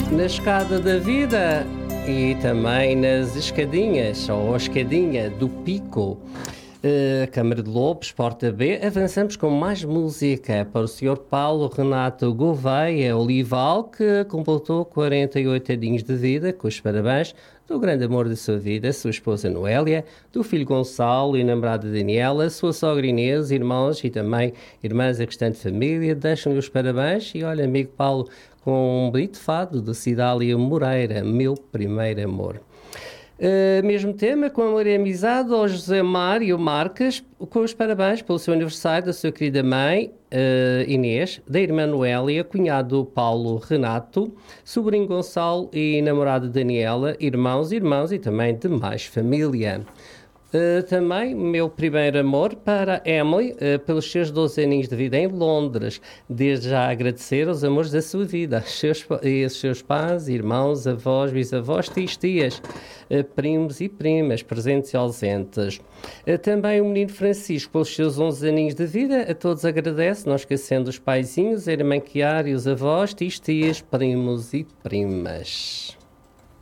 Na escada da vida e também nas escadinhas, ou a escadinha do Pico. Câmara de Lobos, Porta B. Avançamos com mais música para o Sr. Paulo Renato Gouveia Olival, que completou 48 aninhos de vida, com os parabéns do grande amor da sua vida, sua esposa Noélia, do filho Gonçalo e namorada Daniela, sua sogra Inês, irmãos e também irmãs da restante família. Deixam-lhe os parabéns e olha, amigo Paulo, com um bonito fado de Cidália Moreira, meu primeiro amor. Mesmo tema, com amor e amizade ao José Mário Marques, com os parabéns pelo seu aniversário da sua querida mãe, Inês, da irmã Noélia, cunhado Paulo Renato, sobrinho Gonçalo e namorada Daniela, irmãos e também demais família. Também meu primeiro amor para Emily, pelos seus 12 aninhos de vida em Londres. Desde já agradecer aos amores da sua vida, seus pais, irmãos, avós, bisavós, tias, primos e primas, presentes e ausentes. Também o menino Francisco, pelos seus 11 aninhos de vida, a todos agradece, não esquecendo os paizinhos, a irmã Chiara e os avós, tias, primos e primas.